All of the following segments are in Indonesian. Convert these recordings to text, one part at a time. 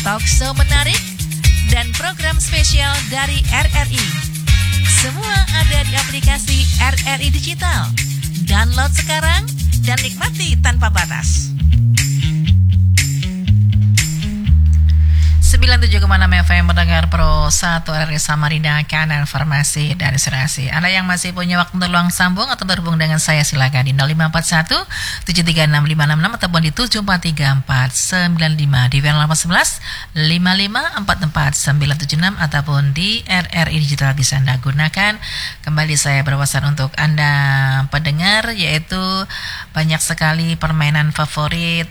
talk show menarik, dan program spesial dari RRI. Semua ada di aplikasi RRI Digital. Download sekarang dan nikmati tanpa batas. 97,6 FM mendengar Pro 1 RRI Samarinda, kanan informasi dan inspirasi. Anda yang masih punya waktu untuk luang sambung atau berhubung dengan saya, silakan di 0541 736 566 ataupun di 743 495 di 0811 55 44 976 ataupun di RRI Digital bisa Anda gunakan. Kembali saya berwawasan untuk Anda pendengar, yaitu banyak sekali permainan favorit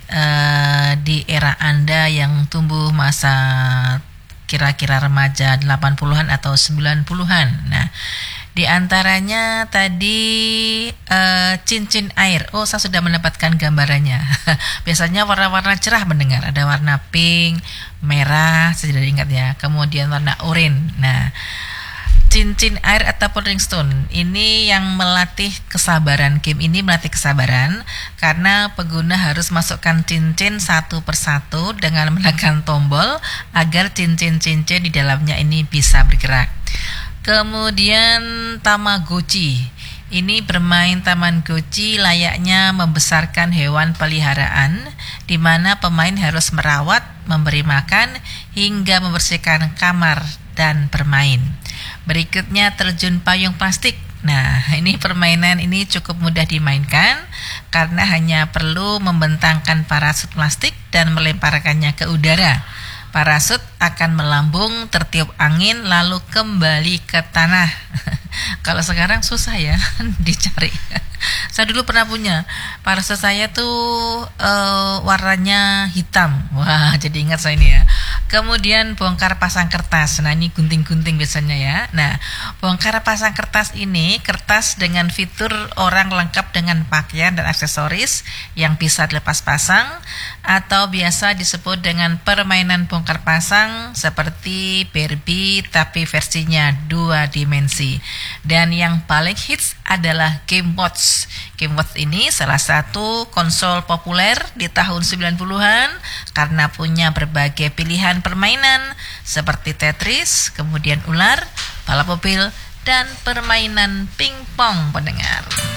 di era Anda yang tumbuh masa kira-kira remaja 80-an atau 90-an. Nah, di antaranya tadi cincin air. Oh, saya sudah mendapatkan gambarannya. Biasanya warna-warna cerah mendengar. Ada warna pink, merah, saya tidak ingat ya. Kemudian warna oranye. Nah, cincin air ataupun ringstone ini yang melatih kesabaran. Game ini melatih kesabaran karena pengguna harus masukkan cincin satu persatu dengan menekan tombol agar cincin-cincin di dalamnya ini bisa bergerak. Kemudian Tamagotchi. Ini bermain Tamagotchi layaknya membesarkan hewan peliharaan, di mana pemain harus merawat, memberi makan, hingga membersihkan kamar dan bermain. Berikutnya terjun payung plastik. Nah, ini permainan ini cukup mudah dimainkan karena hanya perlu membentangkan parasut plastik dan melemparkannya ke udara. Parasut akan melambung, tertiup angin, lalu kembali ke tanah. Kalau sekarang susah ya dicari. Saya dulu pernah punya. Parasut saya tuh warnanya hitam. Wah, jadi ingat saya ini ya. Kemudian bongkar pasang kertas. Nah, ini gunting-gunting biasanya ya. Nah, bongkar pasang kertas ini kertas dengan fitur orang lengkap dengan pakaian dan aksesoris yang bisa dilepas pasang, atau biasa disebut dengan permainan bongkar pasang seperti Barbie tapi versinya 2 dimensi. Dan yang paling hits adalah Game Watch. Game Watch ini salah satu konsol populer di tahun 90-an karena punya berbagai pilihan permainan seperti Tetris, kemudian ular, balap mobil, dan permainan pingpong pendengar.